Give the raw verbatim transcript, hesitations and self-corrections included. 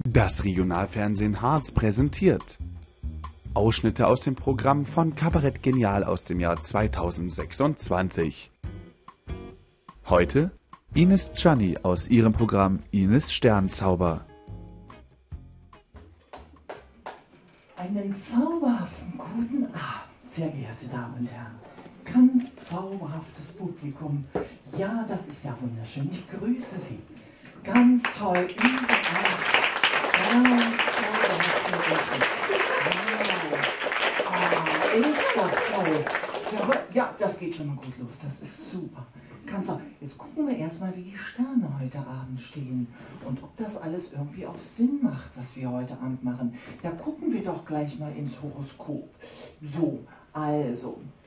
Das Regionalfernsehen Harz präsentiert Ausschnitte aus dem Programm von Kabarett Genial aus dem Jahr zweitausendsechsundzwanzig. Heute Ines Gianni aus ihrem Programm Ines Sternzauber. Einen zauberhaften guten Abend, sehr geehrte Damen und Herren. Ganz zauberhaftes Publikum. Ja, das ist ja wunderschön. Ich grüße Sie. Ganz toll. Überall. Ganz zauberhafte Menschen. Wow. Ah, ist das toll. Ja, ja, das geht schon mal gut los. Das ist super. Ganz toll. Jetzt gucken wir erstmal, wie die Sterne heute Abend stehen. Und ob das alles irgendwie auch Sinn macht, was wir heute Abend machen. Da gucken wir doch gleich mal ins Horoskop. So, also,